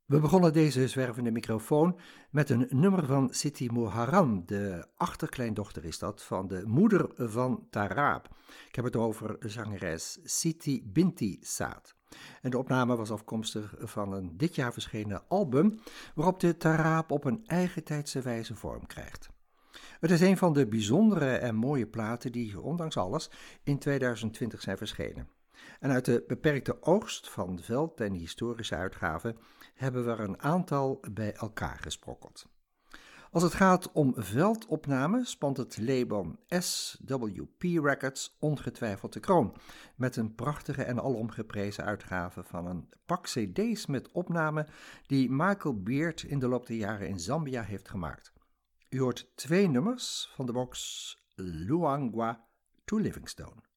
We begonnen deze zwervende microfoon met een nummer van Siti Muharram, de achterkleindochter is dat, van de moeder van Tarab. Ik heb het over zangeres Siti Binti Saad. En de opname was afkomstig van een dit jaar verschenen album, waarop de Tarab op een eigentijdse wijze vorm krijgt. Het is een van de bijzondere en mooie platen die, ondanks alles, in 2020 zijn verschenen. En uit de beperkte oogst van veld- en historische uitgaven hebben we er een aantal bij elkaar gesprokkeld. Als het gaat om veldopnamen spant het label SWP Records ongetwijfeld de kroon, met een prachtige en alom geprezen uitgave van een pak cd's met opnamen die Michael Beard in de loop der jaren in Zambia heeft gemaakt. U hoort 2 nummers van de box Luangwa to Livingstone.